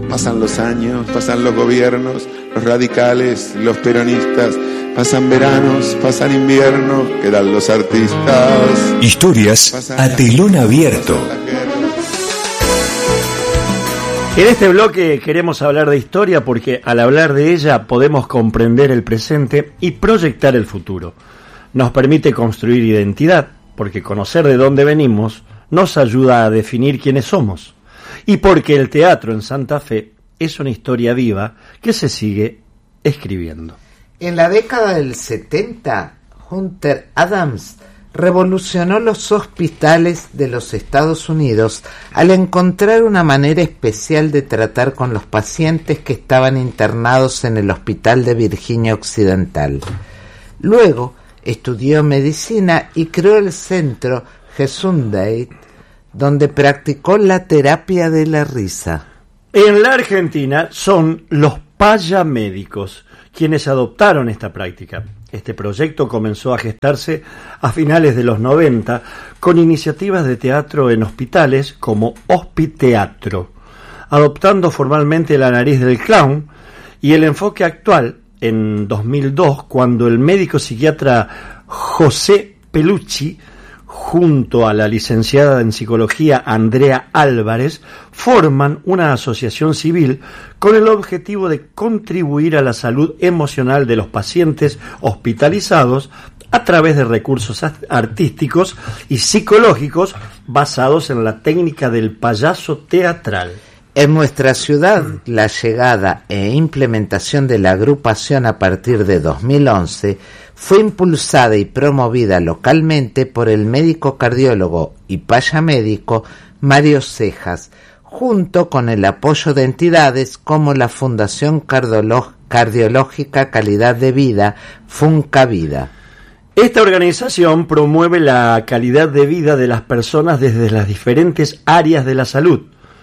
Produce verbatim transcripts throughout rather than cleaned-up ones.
Pasan los años, pasan los gobiernos, los radicales, los peronistas, pasan veranos, pasan inviernos, quedan los artistas. Historias a telón abierto. En este bloque queremos hablar de historia porque al hablar de ella podemos comprender el presente y proyectar el futuro. Nos permite construir identidad porque conocer de dónde venimos nos ayuda a definir quiénes somos. Y porque el teatro en Santa Fe es una historia viva que se sigue escribiendo. En la década del setenta, Hunter Adams revolucionó los hospitales de los Estados Unidos al encontrar una manera especial de tratar con los pacientes que estaban internados en el Hospital de Virginia Occidental. Luego estudió medicina y creó el centro Gesundheit, donde practicó la terapia de la risa. En la Argentina son los payamédicos quienes adoptaron esta práctica. Este proyecto comenzó a gestarse a finales de los noventa con iniciativas de teatro en hospitales como Hospiteatro, adoptando formalmente la nariz del clown y el enfoque actual en dos mil dos, cuando el médico psiquiatra José Pelucci junto a la licenciada en psicología Andrea Álvarez, forman una asociación civil con el objetivo de contribuir a la salud emocional de los pacientes hospitalizados a través de recursos artísticos y psicológicos basados en la técnica del payaso teatral. En nuestra ciudad, la llegada e implementación de la agrupación a partir de dos mil once fue impulsada y promovida localmente por el médico cardiólogo y payamédico Mario Cejas, junto con el apoyo de entidades como la Fundación Cardiolo- Cardiológica Calidad de Vida, Funcavida. Esta organización promueve la calidad de vida de las personas desde las diferentes áreas de la salud,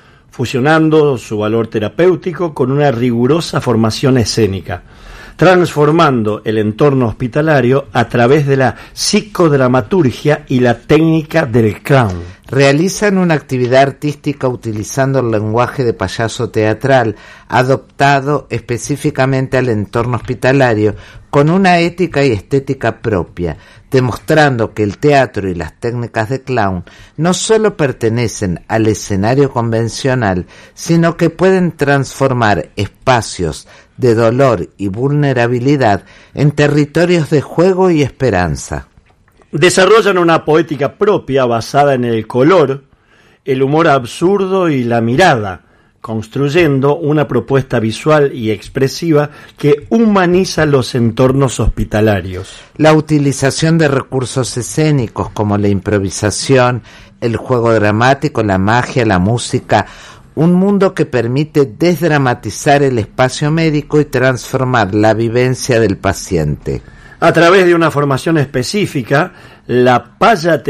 fusionando su valor terapéutico con una rigurosa formación escénica, transformando el entorno hospitalario a través de la psicodramaturgia y la técnica del clown. Realizan una actividad artística utilizando el lenguaje de payaso teatral, adoptado específicamente al entorno hospitalario, con una ética y estética propia, demostrando que el teatro y las técnicas de clown no solo pertenecen al escenario convencional, sino que pueden transformar espacios de dolor y vulnerabilidad en territorios de juego y esperanza. Desarrollan una poética propia basada en el color, el humor absurdo y la mirada, construyendo una propuesta visual y expresiva que humaniza los entornos hospitalarios. La utilización de recursos escénicos como la improvisación, el juego dramático, la magia, la música, un mundo que permite desdramatizar el espacio médico y transformar la vivencia del paciente. A través de una formación específica, la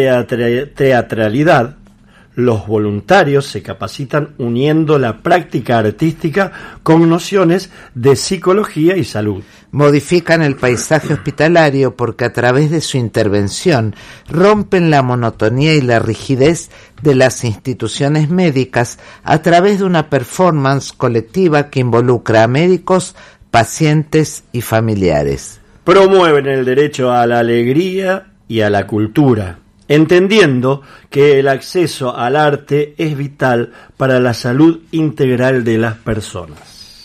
payateatralidad, los voluntarios se capacitan uniendo la práctica artística con nociones de psicología y salud. Modifican el paisaje hospitalario porque a través de su intervención rompen la monotonía y la rigidez de las instituciones médicas a través de una performance colectiva que involucra a médicos, pacientes y familiares. Promueven el derecho a la alegría y a la cultura, entendiendo que el acceso al arte es vital para la salud integral de las personas.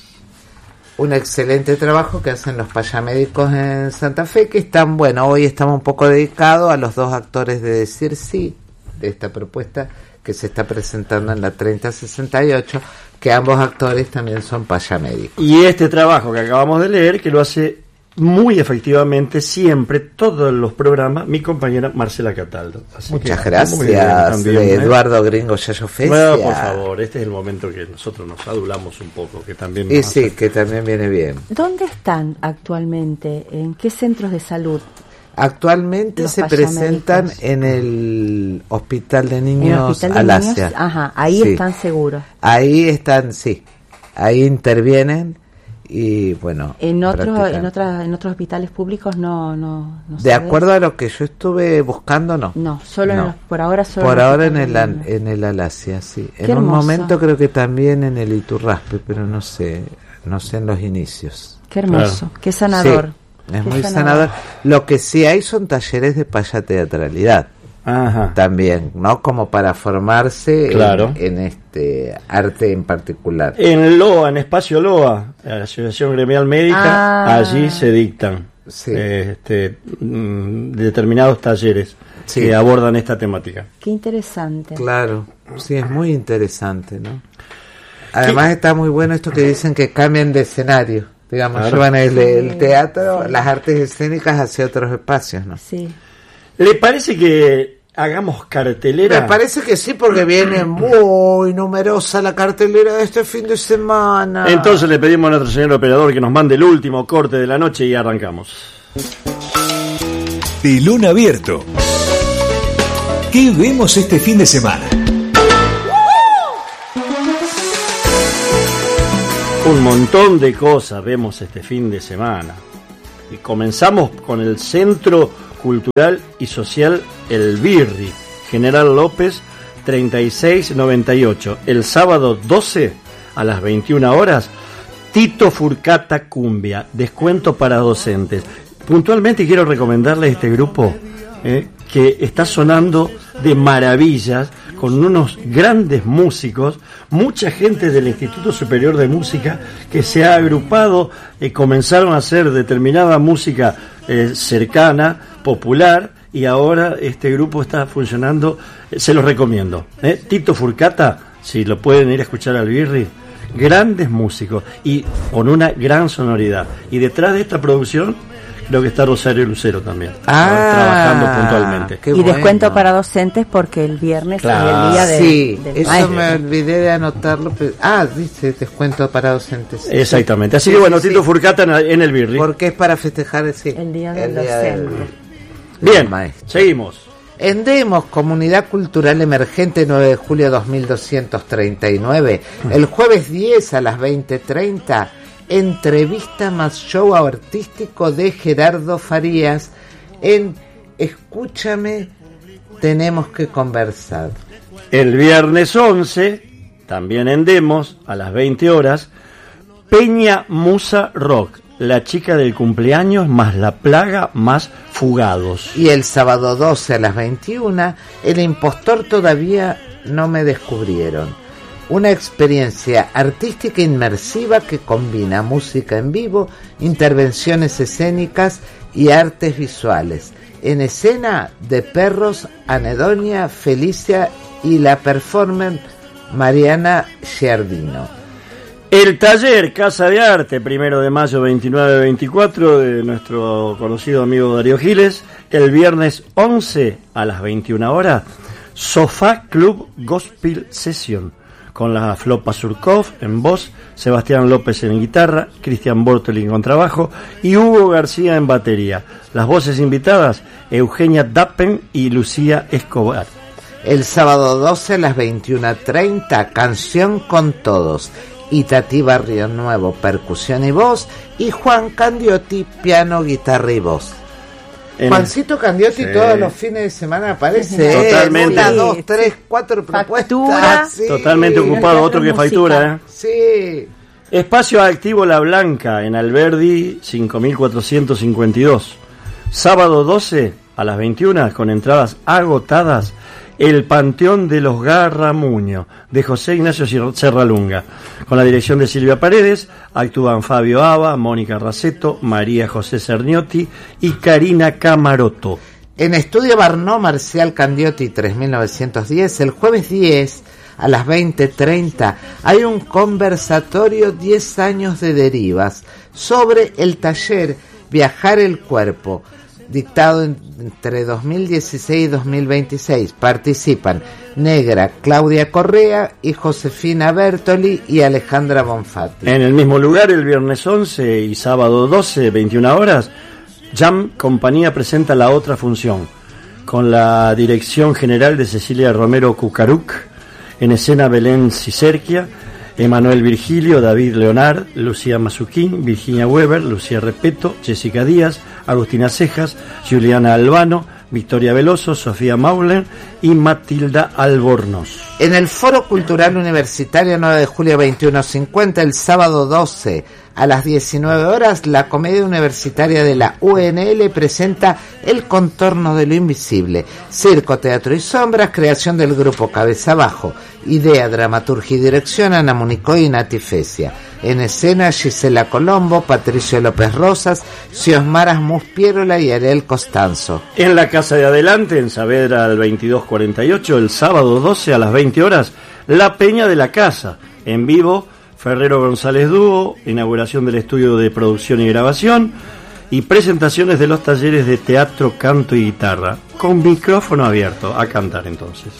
Un excelente trabajo que hacen los payamédicos en Santa Fe, que están, bueno, hoy estamos un poco dedicados a los dos actores de Decir Sí, de esta propuesta que se está presentando en la treinta sesenta y ocho, que ambos actores también son payamédicos. Y este trabajo que acabamos de leer, que lo hace muy efectivamente siempre, todos los programas, mi compañera Marcela Cataldo. Así Muchas que, gracias, también, de ¿eh? Eduardo Gringo Yayo Fecia. Bueno, por favor, este es el momento que nosotros nos adulamos un poco, que también nos Y sí, hace... que también viene bien. ¿Dónde están actualmente? ¿En qué centros de salud? Actualmente Los se presentan en el Hospital de Niños ¿En el Hospital de Alasia. Niños? Ajá, ahí Sí. están seguros. Ahí están, sí. Ahí intervienen y bueno, En otros practican. en otras en otros hospitales públicos no no, no De sabes. acuerdo a lo que yo estuve buscando, no. No, solo No. En los, por ahora solo Por en los ahora en el, hospitales. en el Alasia, sí. Qué En un hermoso. momento creo que también en el Iturraspe, pero no sé, no sé en los inicios. Qué hermoso, qué sanador. Sí, es Qué muy sanador. sanador. Lo que sí hay son talleres de payateatralidad Ajá. también, ¿no? Como para formarse en- Claro. en, este arte en particular. En LOA, en Espacio LOA, la Asociación Gremial Médica, Ah. allí se dictan Sí. eh, este, mm, determinados talleres Sí. que abordan esta temática. Qué interesante. Claro, sí, es muy interesante, ¿no? Además está muy bueno esto que dicen que cambian de escenario. Digamos, Claro. llevan el, el teatro, las artes escénicas hacia otros espacios, ¿no? Sí. ¿Le parece que hagamos cartelera? Me parece que sí, porque viene muy numerosa la cartelera de este fin de semana. Entonces le pedimos a nuestro señor operador que nos mande el último corte de la noche y arrancamos. Telón abierto. ¿Qué vemos este fin de semana? Un montón de cosas vemos este fin de semana. Y comenzamos con el Centro Cultural y Social El Birri, General López treinta y seis noventa y ocho. El sábado doce a las veintiuna horas, Tito Furcata Cumbia, descuento para docentes. Puntualmente quiero recomendarles este grupo eh, que está sonando de maravillas, con unos grandes músicos, mucha gente del Instituto Superior de Música que se ha agrupado y comenzaron a hacer determinada música eh, cercana, popular, y ahora este grupo está funcionando, eh, se los recomiendo. ¿eh? Tito Furcata, si lo pueden ir a escuchar al Birri, grandes músicos y con una gran sonoridad. Y detrás de esta producción creo que está Rosario Lucero también, Ah, trabajando puntualmente. qué Y bueno. descuento para docentes porque el viernes Claro. es el día de, Sí, del eso maestro. me olvidé de anotarlo. pero- Ah, dice descuento para docentes. Exactamente. Así Sí, que bueno, sí, Tito sí. Furcata en, en el Birri. Porque es para festejar sí, El día del del- docente. Bien, del maestro. seguimos. En Demos, Comunidad Cultural Emergente, nueve de julio dos mil doscientos treinta y nueve, el jueves diez a las veinte treinta, entrevista más show artístico de Gerardo Farías en Escúchame, tenemos que conversar. El viernes once, también en Demos, a las veinte horas, Peña Musa Rock, la chica del cumpleaños más la plaga más fugados. Y el sábado doce a las veintiuna, El impostor todavía no me descubrieron. Una experiencia artística inmersiva que combina música en vivo, intervenciones escénicas y artes visuales. En escena, de Perros, Anedonia, Felicia y la performer Mariana Giardino. El taller Casa de Arte, primero de mayo veintinueve veinticuatro, de nuestro conocido amigo Darío Giles. El viernes once a las veintiuna horas, Sofá Club Gospel Session, con la Flopa Surkov en voz, Sebastián López en guitarra, Cristian Bortoli en contrabajo y Hugo García en batería. Las voces invitadas, Eugenia Dappen y Lucía Escobar. El sábado doce a las veintiuna treinta, Canción con Todos. Itatí Barrio Nuevo, percusión y voz, y Juan Candiotti, piano, guitarra y voz. En Juancito Candiotti Sí. todos los fines de semana aparece. Totalmente. ¿eh? Una, Sí, dos, sí. tres, cuatro Factura. propuestas. Sí. Totalmente ocupado, teatro otro que musical. factura, ¿eh? Sí. Espacio Activo La Blanca en Alberdi cinco mil cuatrocientos cincuenta y dos. Sábado doce a las veintiuna, con entradas agotadas, El Panteón de los Garramuño de José Ignacio Serralunga. Con la dirección de Silvia Paredes, actúan Fabio Aba, Mónica Raceto, María José Cerniotti y Karina Camaroto. En Estudio Barnó, Marcial Candiotti tres mil novecientos diez, el jueves diez a las veinte treinta, hay un conversatorio diez años de derivas sobre el taller Viajar el Cuerpo, dictado en- entre dos mil dieciséis y dos mil veintiséis. Participan Negra, Claudia Correa y Josefina Bertoli y Alejandra Bonfatti. En el mismo lugar, el viernes once y sábado doce, veintiuna horas, Jam Compañía presenta La Otra Función, con la dirección general de Cecilia Romero Cucaruc, en escena Belén Cicerquia, Emanuel Virgilio, David Leonard, Lucía Mazuquín, Virginia Weber, Lucía Repeto, Jessica Díaz, Agustina Cejas, Juliana Albano, Victoria Veloso, Sofía Maulen y Matilda Albornoz. En el Foro Cultural Universitario nueve de julio veintiuno cincuenta, el sábado doce a las diecinueve horas, la Comedia Universitaria de la U N L presenta El Contorno de lo Invisible, circo, teatro y sombras, creación del grupo Cabeza Abajo, idea, dramaturgia y dirección Ana Municoy y Nati Fecia. En escena Gisela Colombo, Patricio López Rosas, Xiosmara Muspierola y Ariel Costanzo. En la Casa de Adelante, en Saavedra al veintidós cuarenta y ocho, el sábado doce a las veinte horas, La Peña de la Casa, en vivo, Ferrero González Dúo, inauguración del estudio de producción y grabación y presentaciones de los talleres de teatro, canto y guitarra, con micrófono abierto, a cantar entonces.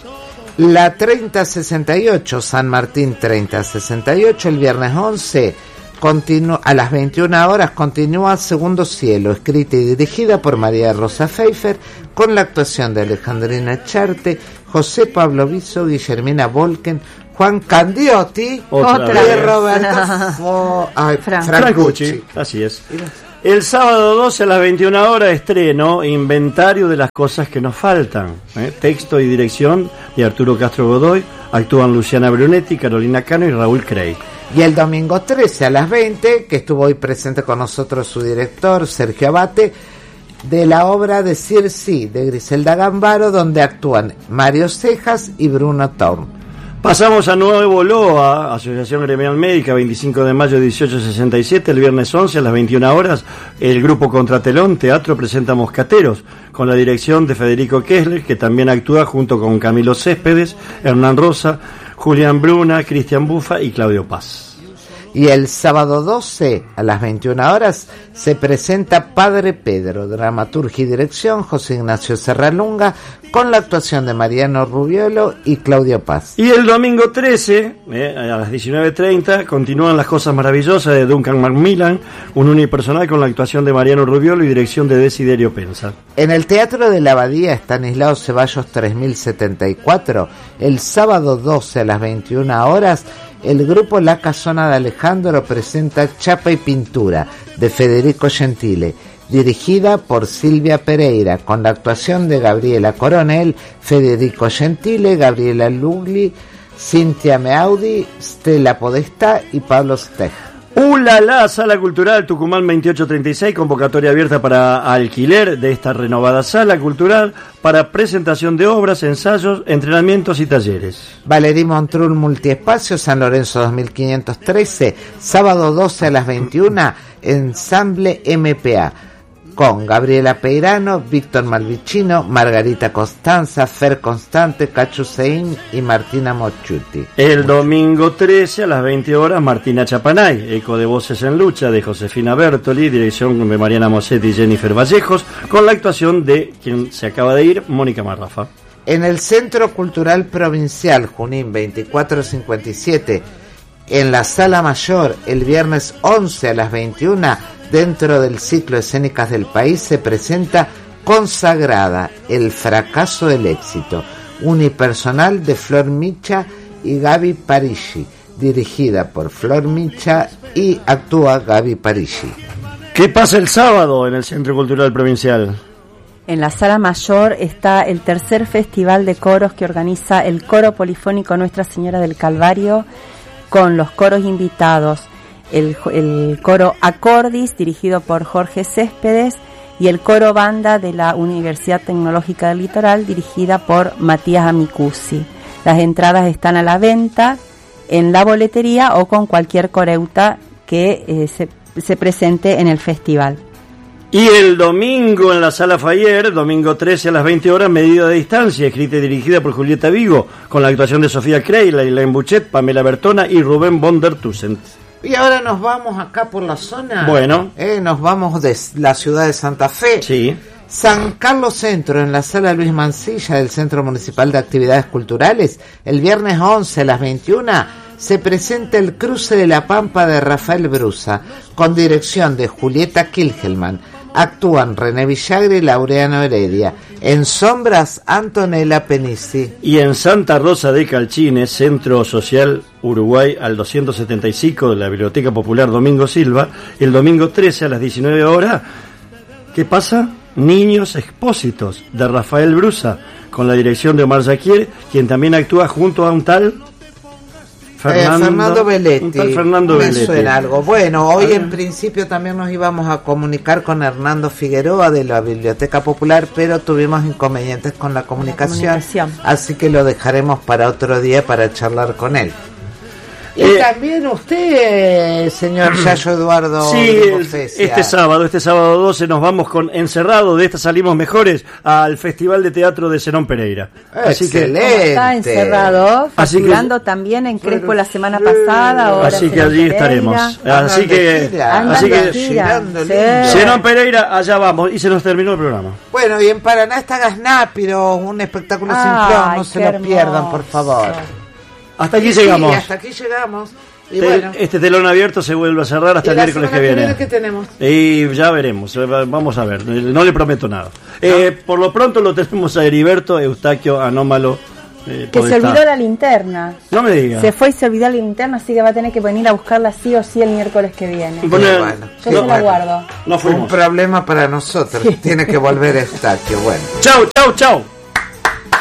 La treinta sesenta y ocho, San Martín treinta sesenta y ocho, el viernes once, continu- a las veintiuna horas, continúa Segundo Cielo, escrita y dirigida por María Rosa Pfeiffer, con la actuación de Alejandrina Charte, José Pablo Viso, Guillermina Volken, Juan Candiotti, Otra y vez. Roberto Fo- ay, Fran- Francucci. Francucci, así es. El sábado doce a las veintiuna horas, estreno Inventario de las cosas que nos faltan. ¿eh? Texto y dirección de Arturo Castro Godoy. Actúan Luciana Brunetti, Carolina Cano y Raúl Crey. Y el domingo trece a las veinte, que estuvo hoy presente con nosotros su director, Sergio Abate, de la obra de Circe, de Griselda Gambaro, donde actúan Mario Cejas y Bruno Thorn. Pasamos a Nuevo Loa, Asociación Gremial Médica, veinticinco de mayo de dieciocho sesenta y siete, el viernes once a las veintiuna horas, el grupo Contratelón Teatro presenta Moscateros, con la dirección de Federico Kessler, que también actúa junto con Camilo Céspedes, Hernán Rosa, Julián Bruna, Cristian Bufa y Claudio Paz. Y el sábado doce a las veintiuna horas se presenta Padre Pedro, dramaturgia y dirección José Ignacio Serralunga, con la actuación de Mariano Rubiolo y Claudio Paz. Y el domingo trece, eh, a las diecinueve treinta, continúan Las Cosas Maravillosas de Duncan Macmillan, un unipersonal con la actuación de Mariano Rubiolo y dirección de Desiderio Pensa. En el Teatro de la Abadía Estanislao Ceballos tres mil setenta y cuatro, el sábado doce a las veintiuna horas, el grupo La Casona de Alejandro presenta Chapa y Pintura, de Federico Gentile, dirigida por Silvia Pereira, con la actuación de Gabriela Coronel, Federico Gentile, Gabriela Lugli, Cintia Meaudi, Stella Podestá y Pablo Steg. ¡Ulala! Sala Cultural Tucumán veintiocho treinta y seis, convocatoria abierta para alquiler de esta renovada sala cultural para presentación de obras, ensayos, entrenamientos y talleres. Valerí Montrul Multiespacio, San Lorenzo dos mil quinientos trece, sábado doce a las veintiuna, Ensamble M P A, con Gabriela Peirano, Víctor Malvicino, Margarita Constanza, Fer Constante, Cachu Sein y Martina Mochuti. El domingo trece a las veinte horas, Martina Chapanay, Eco de Voces en Lucha de Josefina Bertoli, dirección de Mariana Mosetti y Jennifer Vallejos, con la actuación de quien se acaba de ir, Mónica Marrafa. En el Centro Cultural Provincial Junín veinticuatro cincuenta y siete, en la Sala Mayor, el viernes once a las veintiuna, dentro del ciclo Escénicas del País, se presenta Consagrada, el fracaso del éxito, unipersonal de Flor Micha y Gaby Parigi, dirigida por Flor Micha y actúa Gaby Parigi. ¿Qué pasa el sábado en el Centro Cultural Provincial? En la Sala Mayor está el tercer festival de coros que organiza el Coro Polifónico Nuestra Señora del Calvario, con los coros invitados, el, el coro Acordis, dirigido por Jorge Céspedes, y el coro Banda de la Universidad Tecnológica del Litoral, dirigida por Matías Amicusi. Las entradas están a la venta en la boletería o con cualquier coreuta que eh, se, se presente en el festival. Y el domingo en la Sala Fayer, domingo trece a las veinte horas, Medida de Distancia, escrita y dirigida por Julieta Vigo, con la actuación de Sofía Crey, Elaine Buchet, Pamela Bertona y Rubén von der Tussent. Y ahora nos vamos acá por la zona. Bueno. Eh, nos vamos de la ciudad de Santa Fe. Sí. San Carlos Centro, en la Sala Luis Mancilla del Centro Municipal de Actividades Culturales, el viernes once a las veintiuna, se presenta El Cruce de la Pampa de Rafael Brusa, con dirección de Julieta Kilgelman. Actúan René Villagra y Laureano Heredia. En sombras, Antonella Penisi. Y en Santa Rosa de Calchines, Centro Social Uruguay al doscientos setenta y cinco de la Biblioteca Popular Domingo Silva, el domingo trece a las diecinueve horas, ¿qué pasa? Niños Expósitos, de Rafael Brusa, con la dirección de Omar Jaquier, quien también actúa junto a un tal Fernando, eh, Fernando Belletti. Un tal Fernando Me Belletti. suena algo. Bueno, hoy ver. en principio también nos íbamos a comunicar con Hernando Figueroa de la Biblioteca Popular, pero tuvimos inconvenientes con la comunicación, la comunicación. Así que lo dejaremos para otro día para charlar con él. Y Eh, también usted, señor Yayo Eduardo. Sí, el- este sábado, este sábado doce nos vamos con Encerrado, de esta salimos mejores, al Festival de Teatro de Zenón Pereira. Así que, Excelente. Está encerrado, Así que- facturando también en Crespo la semana pasada. Ahora así que Zenón allí Pereira. estaremos. Andan Así de que, gira, Andan así de que gira. girando Sí. lindo. Zenón Pereira, allá vamos, y se nos terminó el programa. Bueno, y en Paraná está Gaznápiro, un espectáculo Ay, sinfrón, no se qué lo pierdan, por hermoso. favor. Hasta aquí Sí, llegamos. hasta aquí llegamos. Y Te- bueno, Este telón abierto se vuelve a cerrar hasta ¿y el la miércoles que semana viene. ¿qué tenemos? Y ya veremos, eh, va- vamos a ver, no le prometo nada. Eh, por lo pronto lo tenemos a Heriberto Eustaquio Anómalo. eh, Que se Podestá. olvidó la linterna. No me diga. Se fue y se olvidó la linterna, así que va a tener que venir a buscarla sí o sí el miércoles que viene. Bueno, Bueno, Yo qué se la bueno. guardo. no Un fuimos. problema para nosotros. Tiene que volver Eustaquio. Bueno. Chau, chau, chau.